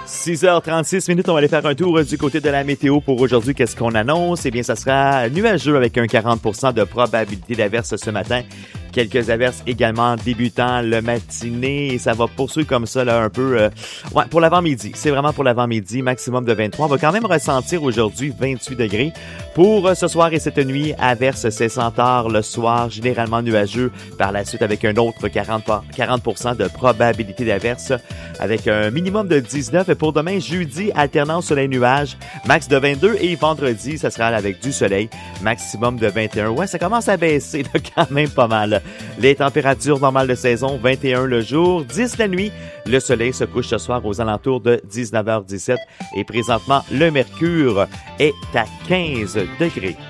6h36 minutes, on va aller faire un tour du côté de la météo pour aujourd'hui. Qu'est-ce qu'on annonce? Eh bien, ça sera nuageux avec un 40% de probabilité d'averse ce matin. Quelques averses également débutant le matinée et ça va poursuivre comme ça là un peu pour l'avant-midi. C'est vraiment pour l'avant-midi, maximum de 23. On va quand même ressentir aujourd'hui 28 degrés. Pour ce soir et cette nuit, averses cessant tard le soir, généralement nuageux. Par la suite avec un autre 40% de probabilité d'averse avec un minimum de 19. Et pour demain, jeudi, alternance soleil-nuage, max de 22 et vendredi, ça sera avec du soleil, maximum de 21. Ouais, ça commence à baisser là, quand même pas mal. Les températures normales de saison, 21 le jour, 10 la nuit. Le soleil se couche ce soir aux alentours de 19h17 et présentement, le mercure est à 15 degrés.